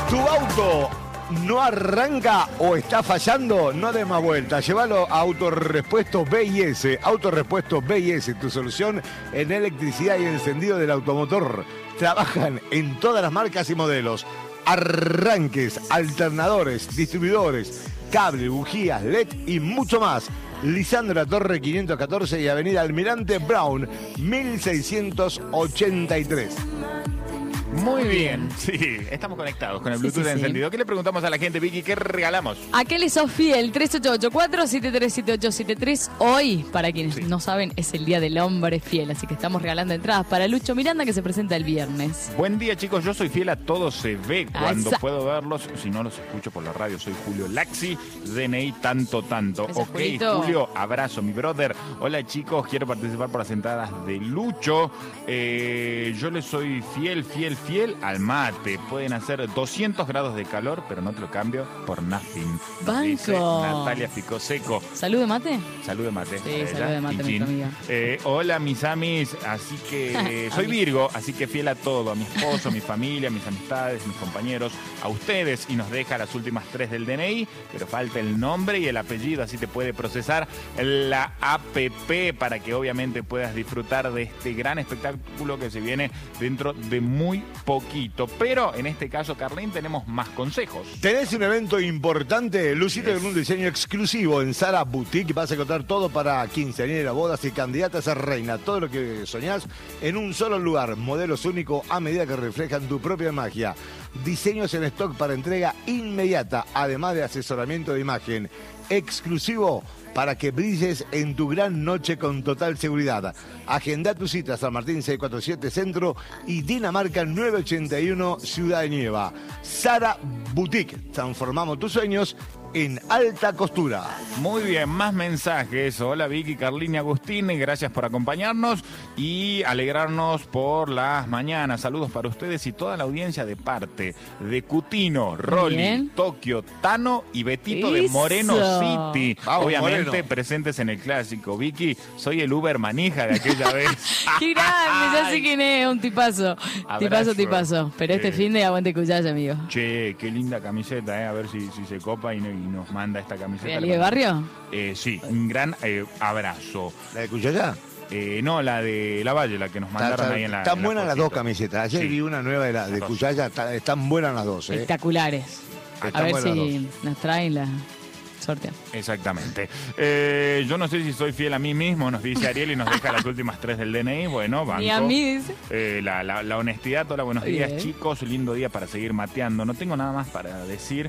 ¿Tu auto no arranca o está fallando? No des más vuelta. Llévalo a Autorepuestos BIS. Autorepuestos BIS, tu solución en electricidad y encendido del automotor. Trabajan en todas las marcas y modelos. Arranques, alternadores, distribuidores, cable, bujías, LED y mucho más. Lisandro La Torre 514 y Avenida Almirante Brown 1683. Muy bien, sí, estamos conectados con el Bluetooth encendido. ¿Qué le preguntamos a la gente, Vicky? ¿Qué regalamos? ¿A qué le sos fiel? 3884-737873. Hoy, para quienes no saben, es el Día del Hombre Fiel, así que estamos regalando entradas para Lucho Miranda, que se presenta el viernes. Buen día, chicos. Yo soy fiel a todo se ve cuando puedo verlos. Si no, los escucho por la radio. Soy Julio Laxi, DNI tanto. Ok, Julito. Julio, abrazo, mi brother. Hola, chicos. Quiero participar por las entradas de Lucho. Yo le soy fiel al mate. Pueden hacer 200 grados de calor, pero no te lo cambio por nothing. Dice Banco. Natalia Ficoseco. ¿Salud de mate? Salud de mate. Sí, salud de mate, mi amiga. Hola, mis amis. Así que soy Virgo, así que fiel a todo. A mi esposo, a mi familia, a mis amistades, mis compañeros, a ustedes. Y nos deja las últimas 3 del DNI, pero falta el nombre y el apellido. Así te puede procesar la APP para que obviamente puedas disfrutar de este gran espectáculo que se viene dentro de muy poquito. Pero en este caso, Carlín, tenemos más consejos. ¿Tenés un evento importante? Lucite con un diseño exclusivo en Sara Boutique. Vas a encontrar todo para quinceañera, bodas y candidatas a reina. Todo lo que soñás en un solo lugar. Modelos únicos a medida que reflejan tu propia magia. Diseños en stock para entrega inmediata, además de asesoramiento de imagen. Exclusivo para que brilles en tu gran noche con total seguridad. Agenda tu cita San Martín 647 Centro y Dinamarca 981 Ciudad de Nieva. Sara Boutique. Transformamos tus sueños en alta costura. Muy bien, más mensajes. Hola Vicky, Carlín y Agustín, gracias por acompañarnos y alegrarnos por las mañanas. Saludos para ustedes y toda la audiencia de parte de Cutino, Rolly, Tokio, Tano y Betito de Moreno City. Vamos, obviamente Moreno. Presentes en el clásico. Vicky, soy el Uber manija de aquella vez. ¡Qué grande! Ya sé quién es, un tipazo. Abrazo. Tipazo. Pero este fin de aguante Cuyaya, amigo. Che, qué linda camiseta, a ver si se copa y nos manda esta camiseta. ¿Realidad de barrio? Sí, un gran abrazo. ¿La de Cuyaya? No, la de La Valle, la que nos mandaron ahí en la. Están en la buenas las fotito. dos camisetas. Ayer Sí. vi una nueva de Cuyaya. Están buenas las dos. Espectaculares. Están A ver buenas si nos traen la sortea. Exactamente. Yo no sé si soy fiel a mí mismo, nos dice Ariel y nos deja las últimas 3 del DNI. Bueno, banco. Ni a mí, dice. La honestidad. Hola, buenos días, Bien. chicos. Lindo día para seguir mateando. No tengo nada más para decir.